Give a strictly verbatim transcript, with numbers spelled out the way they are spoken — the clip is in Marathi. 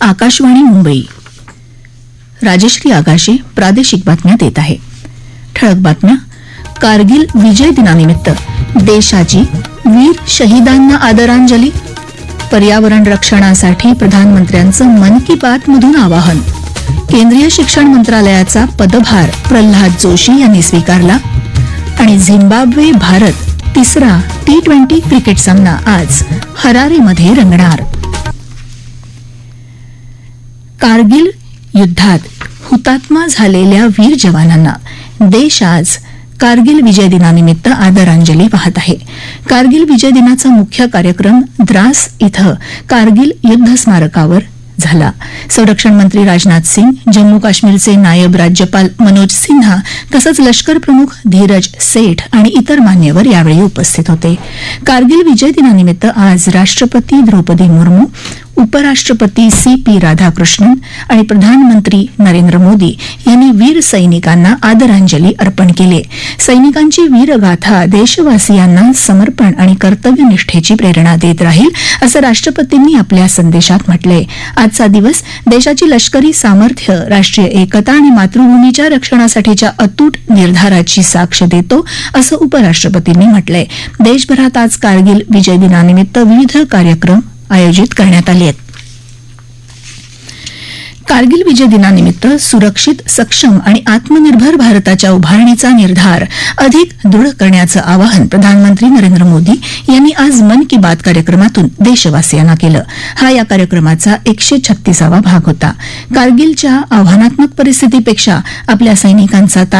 आकाशवाणी मुंबई. राजश्री आगाशे प्रादेशिक बातम्या देत आहे. ठळक बातम्या. कारगिल विजय दिनानिमित्त देशाची वीर शहीदांना आदरांजली. पर्यावरण रक्षणासाठी प्रधानमंत्र्यांचं मन की बात मधून आवाहन. केंद्रीय शिक्षण मंत्रालयाचा पदभार प्रल्हाद जोशी यांनी स्वीकारला. आणि झिम्बाब्वे भारत तिसरा टी ट्वेंटी क्रिकेट सामना आज हरारेमध्ये रंगणार. कारगिल युद्धात हुतात्मा झालेल्या वीर जवानांना देश आज कारगिल विजय दिनानिमित्त आदरांजली वाहत आहे. कारगिल विजय दिनाचा मुख्य कार्यक्रम द्रास इथं कारगिल युद्ध स्मारकावर झाला. संरक्षण मंत्री राजनाथ सिंग, जम्मू काश्मीरचे नायब राज्यपाल मनोज सिन्हा तसंच लष्कर प्रमुख धीरज सेठ आणि इतर मान्यवर यावेळी उपस्थित होते. कारगिल विजय दिनानिमित्त आज राष्ट्रपती द्रौपदी मुर्मू, उपराष्ट्रपती सी पी राधाकृष्णन आणि प्रधानमंत्री नरेंद्र मोदी यांनी वीर सैनिकांना आदरांजली अर्पण केली. सैनिकांची वीरगाथा देशवासियांना समर्पण आणि कर्तव्यनिष्ठेची प्रेरणा देत राहील असं राष्ट्रपतींनी आपल्या संदेशात म्हटलंय. आजचा दिवस देशाची लष्करी सामर्थ्य, राष्ट्रीय एकता आणि मातृभूमीच्या रक्षणासाठीच्या अतूट निर्धाराची साक्ष देतो असं उपराष्ट्रपतींनी म्हटलंय. देशभरात आज कारगिल विजय दिनानिमित्त विविध कार्यक्रम आयोजित करण्यात आले आहेत. कारगिल विजय दिनानिमित्त सुरक्षित, सक्षम आणि आत्मनिर्भर भारताच्या उभारणीचा निर्धार अधिक दृढ करण्याचं आवाहन प्रधानमंत्री नरेंद्र मोदी यांनी आज मन की बात कार्यक्रमातून देशवासियांना केलं. हा या कार्यक्रमाचा एकशे छत्तीसावा भाग होता. कारगिलच्या आव्हानात्मक परिस्थितीपेक्षा आपल्या सैनिकांचा